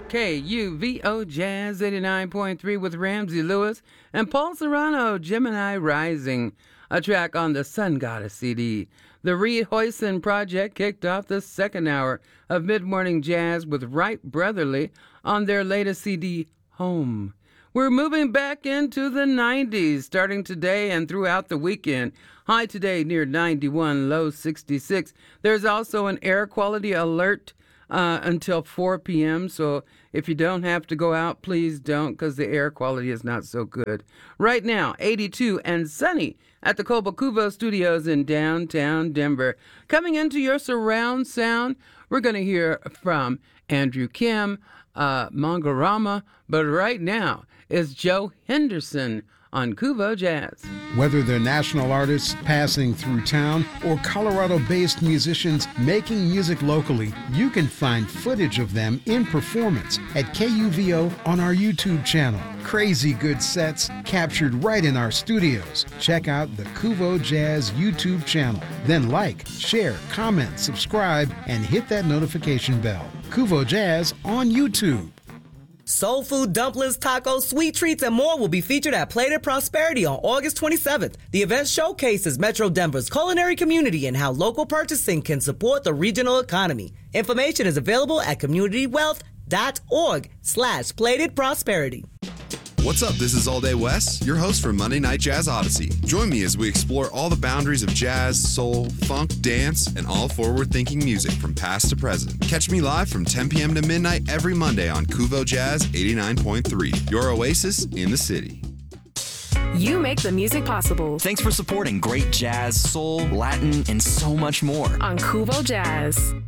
KUVO Jazz 89.3 with Ramsey Lewis and Paul Serrano, Gemini Rising, a track on the Sun Goddess CD. The Reed Hoyson Project kicked off the second hour of mid-morning jazz with Wright Brotherly on their latest CD, Home. We're moving back into the 90s, starting today and throughout the weekend. High today near 91, low 66. There's also an air quality alert until 4 p.m., so if you don't have to go out, please don't, because the air quality is not so good. Right now, 82 and sunny at the Cobo Studios in downtown Denver. Coming into your surround sound, we're going to hear from Andrew Kim, Mangorama, but right now is Joe Henderson on Kuvo Jazz. Whether they're national artists passing through town or Colorado-based musicians making music locally, you can find footage of them in performance at KUVO on our YouTube channel. Crazy good sets captured right in our studios. Check out the Kuvo Jazz YouTube channel. Then like, share, comment, subscribe, and hit that notification bell. Kuvo Jazz on YouTube. Soul food, dumplings, tacos, sweet treats, and more will be featured at Plated Prosperity on August 27th. The event showcases Metro Denver's culinary community and how local purchasing can support the regional economy. Information is available at communitywealth.org/Plated Prosperity. What's up? This is All Day Wes, your host for Monday Night Jazz Odyssey. Join me as we explore all the boundaries of jazz, soul, funk, dance, and all forward-thinking music from past to present. Catch me live from 10 p.m. to midnight every Monday on Kuvo Jazz 89.3, your oasis in the city. You make the music possible. Thanks for supporting great jazz, soul, Latin, and so much more on Kuvo Jazz.